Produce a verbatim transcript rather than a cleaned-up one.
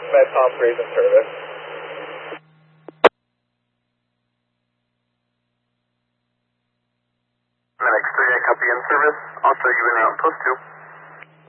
Med Tom three is in service. Medic three, I copy in service. I'll show you in route post two.